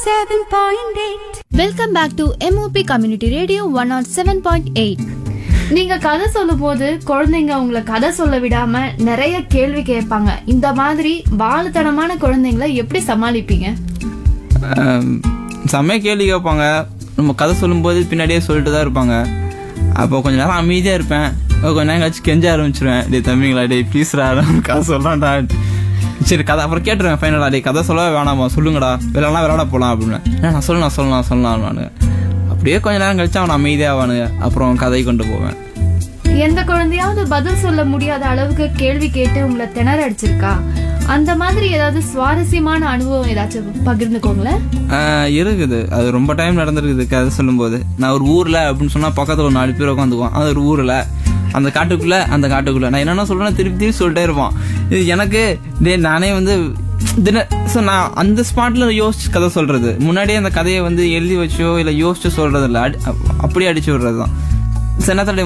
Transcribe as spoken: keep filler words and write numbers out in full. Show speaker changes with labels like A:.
A: seven point eight.
B: Welcome back to MOP community radio one not seven point eight.
C: நீங்க கதை சொல்லும் போது குழந்தைங்க உங்களை கதை சொல்ல விடாம நிறைய கேள்வி கேட்பாங்க. இந்த மாதிரி வாழுத்தனமான குழந்தைங்களை எப்படி சமாளிப்பீங்க?
D: செம்மையா கேள்வி கேட்பாங்க. நம்ம கதை சொல்லும்போது பின்னாடியே சொல்லிட்டு தான் இருப்பாங்க. அப்போ கொஞ்ச நேரம் அமைதியாக இருப்பேன். கொஞ்ச நேரம் கழிச்சு கெஞ்ச ஆரம்பிச்சிருவேன். டே தம்பிங்களா, டே ப்ளீஸ்ரா கதை சொல்லலாம்டா. சரி கதை அப்புறம் கேட்டுருவேன் ஃபைனலா, டே கதை சொல்லவே வேணாமா, சொல்லுங்கடா, விளையாடலாம் விளையாட போகலாம் அப்படின்னு. நான் சொல்லலாம் சொல்லலாம் சொல்லலாம் நான் அப்படியே கொஞ்ச நேரம் கழிச்சு அவனை அமைதியாவானுங்க. அப்புறம் கதை கொண்டு போவேன்.
C: எந்த குழந்தையாவது பதில் சொல்ல முடியாத அளவுக்கு கேள்வி கேட்டு உங்களை திணற அடிச்சிருக்கா? அந்த மாதிரி ஏதாவது சுவாரஸ்யமான அனுபவம் ஏதாச்சும் பகிர்ந்துக்கோங்களேன்.
D: இருக்குது. அது ரொம்ப டைம் நடந்திருக்குது. கதை சொல்லும் போது நான் ஒரு ஊர்ல அப்படின்னு சொன்னா பக்கத்துல ஒரு நாலு பேர் உட்காந்துக்குவான். அது ஒரு ஊர்ல அந்த காட்டுக்குள்ள அந்த காட்டுக்குள்ள நான் என்னென்ன சொல்றேன்னா திருப்பி திருப்பி சொல்லிட்டே இருப்பான். இது எனக்கு டே நானே வந்து தின நான் அந்த ஸ்பாட்ல யோசிச்சு கதை சொல்றது, முன்னாடியே அந்த கதையை வந்து எழுதி வச்சோ இல்லை யோசிச்சு சொல்றது இல்லை, அப்படியே அடிச்சு விடுறது தான். சின்னத்தோட